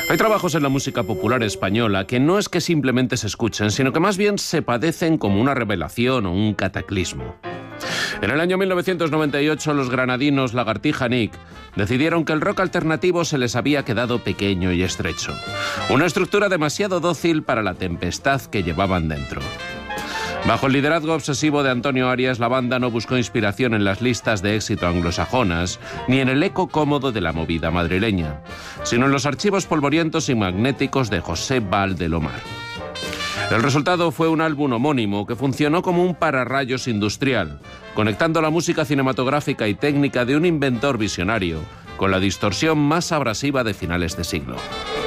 Hay trabajos en la música popular española que no es que simplemente se escuchen, sino que más bien se padecen como una revelación o un cataclismo. En el año 1998, los granadinos Lagartija Nick decidieron que el rock alternativo se les había quedado pequeño y estrecho. Una estructura demasiado dócil para la tempestad que llevaban dentro. Bajo el liderazgo obsesivo de Antonio Arias, la banda no buscó inspiración en las listas de éxito anglosajonas, ni en el eco cómodo de la movida madrileña, sino en los archivos polvorientos y magnéticos de José Valdelomar. El resultado fue un álbum homónimo que funcionó como un pararrayos industrial, conectando la música cinematográfica y técnica de un inventor visionario con la distorsión más abrasiva de finales de siglo.